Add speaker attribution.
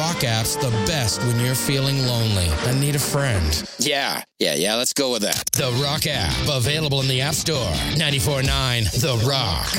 Speaker 1: Rock app's the best when you're feeling lonely and need a friend.
Speaker 2: Yeah, let's go with that.
Speaker 1: The Rock app, available in the App Store. 94.9 The Rock.